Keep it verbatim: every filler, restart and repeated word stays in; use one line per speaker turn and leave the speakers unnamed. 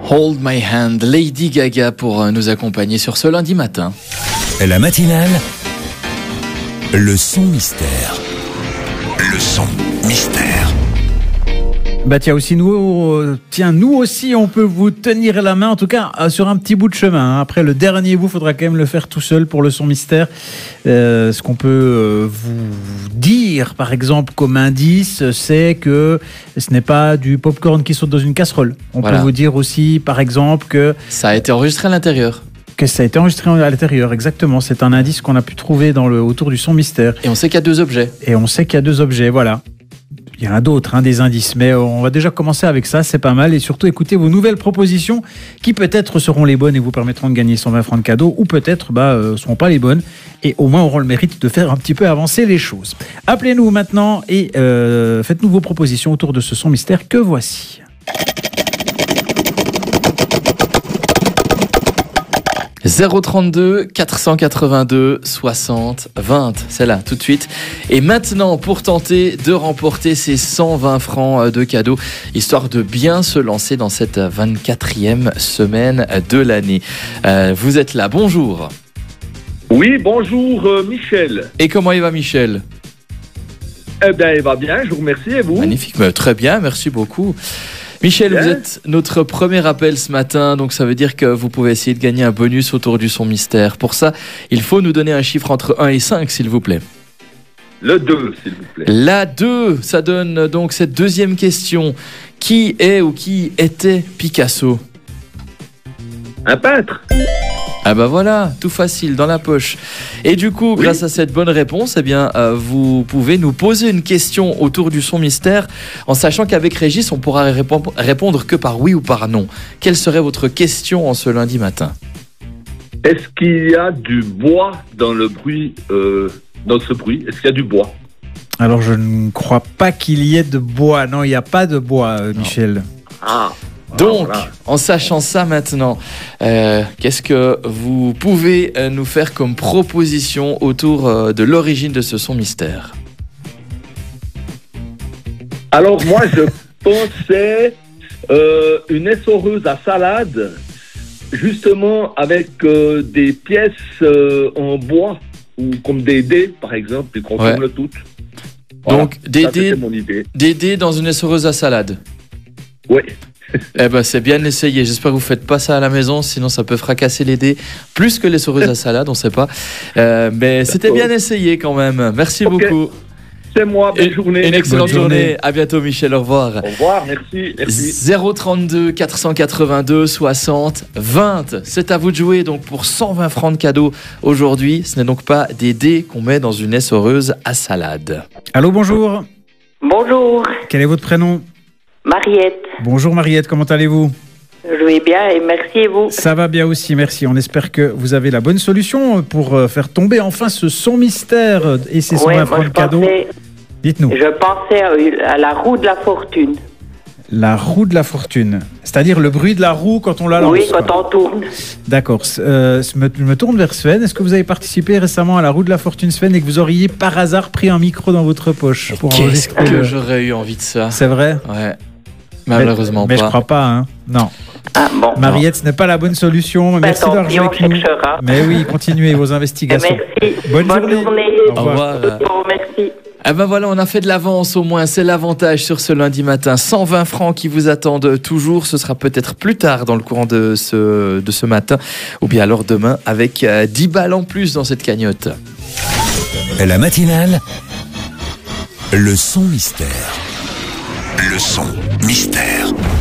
Hold My Hand, Lady Gaga pour nous accompagner sur ce lundi matin.
La matinale, le son mystère. Le son mystère.
Bah tiens aussi nous, euh, tiens nous aussi on peut vous tenir la main en tout cas euh, sur un petit bout de chemin. Hein. Après le dernier bout, faudra quand même le faire tout seul pour le son mystère. Euh, ce qu'on peut euh, vous dire par exemple comme indice, c'est que ce n'est pas du popcorn qui saute dans une casserole. On voilà. peut vous dire aussi par exemple que
ça a été enregistré à l'intérieur.
Que ça a été enregistré à l'intérieur, exactement. C'est un indice qu'on a pu trouver dans le, autour du son mystère.
Et on sait qu'il y a deux objets.
Et on sait qu'il y a deux objets, voilà. Il y en a d'autres, hein, des indices, mais on va déjà commencer avec ça, c'est pas mal. Et surtout, écoutez vos nouvelles propositions qui peut-être seront les bonnes et vous permettront de gagner cent vingt francs de cadeaux, ou peut-être bah, euh, seront pas les bonnes et au moins auront le mérite de faire un petit peu avancer les choses. Appelez-nous maintenant et euh, faites-nous vos propositions autour de ce son mystère que voici.
zéro trente-deux quatre cent quatre-vingt-deux soixante vingt, c'est là tout de suite. Et maintenant, pour tenter de remporter ces cent vingt francs de cadeaux, histoire de bien se lancer dans cette vingt-quatrième semaine de l'année. Euh, vous êtes là, bonjour.
Oui, bonjour euh, Michel.
Et comment il va Michel ?
Eh bien, il va bien, je vous remercie, et vous ?
Magnifique, mais très bien, merci beaucoup. Michel, bien. Vous êtes notre premier appel ce matin, donc ça veut dire que vous pouvez essayer de gagner un bonus autour du son mystère. Pour ça, il faut nous donner un chiffre entre un et cinq, s'il vous plaît.
Le deux, s'il vous plaît.
La deux, ça donne donc cette deuxième question. Qui est ou qui était Picasso ?
Un peintre.
Ah bah voilà, tout facile, dans la poche. Et du coup, oui. grâce à cette bonne réponse, eh bien, euh, vous pouvez nous poser une question autour du son mystère, en sachant qu'avec Régis, on pourra répondre, répondre que par oui ou par non. Quelle serait votre question en ce lundi matin ?
Est-ce qu'il y a du bois dans le bruit, euh, dans ce bruit ? Est-ce qu'il y a du bois ?
Alors, je ne crois pas qu'il y ait de bois. Non, il n'y a pas de bois, euh, Michel.
Ah.
Donc, voilà. En sachant ça maintenant, euh, qu'est-ce que vous pouvez euh, nous faire comme proposition autour euh, de l'origine de ce son mystère ?
Alors moi, je pensais euh, une essoreuse à salade, justement avec euh, des pièces euh, en bois, ou comme des dés par exemple, et qu'on
ouais.
tourne toutes. Voilà.
Donc, des
ça,
dés,
mon idée.
des dés dans une essoreuse à salade.
Oui.
Eh ben c'est bien essayé. J'espère que vous faites pas ça à la maison, sinon ça peut fracasser les dés plus que les essoreuse à salade, on sait pas. Euh, mais c'était bien essayé quand même. Merci okay. beaucoup.
C'est moi. Bonne journée.
Une excellente
bonne journée.
journée. À bientôt Michel. Au revoir.
Au revoir. Merci. Merci.
zéro trente-deux quatre cent quatre-vingt-deux soixante vingt. C'est à vous de jouer donc pour cent vingt francs de cadeaux aujourd'hui. Ce n'est donc pas des dés qu'on met dans une essoreuse à salade.
Allô, bonjour.
Bonjour.
Quel est votre prénom ?
Mariette.
Bonjour Mariette, comment allez-vous ?
Je vais bien et merci et vous ?
Ça va bien aussi, merci. On espère que vous avez la bonne solution pour faire tomber enfin ce son mystère et ces cent vingt francs de cadeaux. Dites-nous.
Je pensais à la roue de la fortune.
La roue de la fortune, c'est-à-dire le bruit de la roue quand on la lance.
Oui, quand quoi. on tourne.
D'accord. Euh, je, me, je me tourne vers Sven. Est-ce que vous avez participé récemment à la roue de la fortune, Sven, et que vous auriez par hasard pris un micro dans votre poche pour
Qu'est-ce que
le...
j'aurais eu envie de ça ?
C'est vrai ?
Ouais. Malheureusement
mais,
pas.
Mais je crois pas, hein. Non.
Ah, bon,
Mariette, ce n'est pas la bonne solution.
Ben
Merci d'avoir joué avec nous. Mais oui, continuez vos investigations.
Merci.
Bonne,
Bonne
journée.
journée.
Au revoir.
Au revoir. Merci.
Ah ben voilà, on a fait de l'avance au moins, c'est l'avantage sur ce lundi matin. cent vingt francs qui vous attendent toujours, ce sera peut-être plus tard dans le courant de ce, de ce matin, ou bien alors demain avec euh, dix balles en plus dans cette cagnotte.
La matinale, le son mystère. Le son mystère.